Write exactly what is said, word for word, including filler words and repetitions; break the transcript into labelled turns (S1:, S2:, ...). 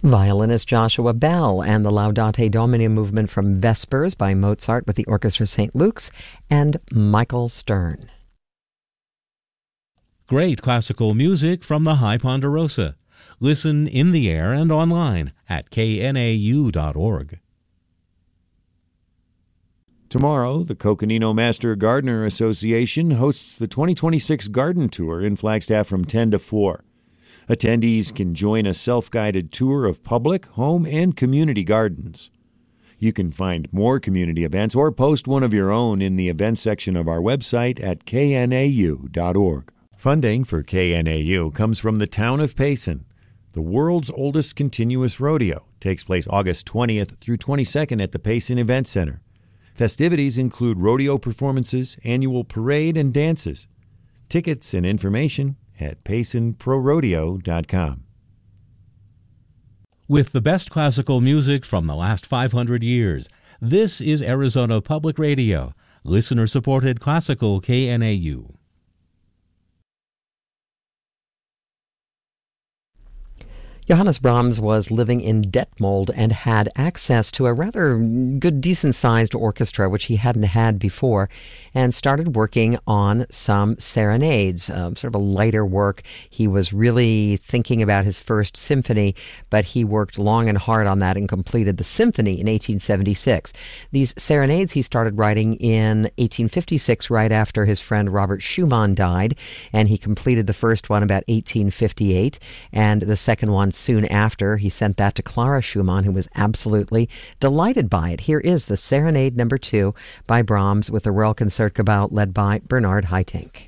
S1: Violinist Joshua Bell and the Laudate Domini movement from Vespers by Mozart with the Orchestra Saint Luke's, and Michael Stern.
S2: Great classical music from the High Ponderosa. Listen in the air and online at K N A U dot org.
S3: Tomorrow, the Coconino Master Gardener Association hosts the twenty twenty-six Garden Tour in Flagstaff from ten to four. Attendees can join a self-guided tour of public, home, and community gardens. You can find more community events or post one of your own in the events section of our website at K N A U dot org. Funding for K N A U comes from the town of Payson. The world's oldest continuous rodeo takes place August twentieth through twenty-second at the Payson Event Center. Festivities include rodeo performances, annual parade, and dances. Tickets and information at payson pro rodeo dot com.
S2: With the best classical music from the last five hundred years, this is Arizona Public Radio, listener-supported classical K N A U.
S1: Johannes Brahms was living in Detmold and had access to a rather good, decent-sized orchestra, which he hadn't had before, and started working on some serenades, um, sort of a lighter work. He was really thinking about his first symphony, but he worked long and hard on that and completed the symphony in eighteen seventy-six. These serenades he started writing in eighteen fifty-six, right after his friend Robert Schumann died, and he completed the first one about eighteen fifty-eight, and the second one soon after. He sent that to Clara Schumann, who was absolutely delighted by it. Here is the Serenade Number Two by Brahms with the Royal Concertgebouw led by Bernard Haitink.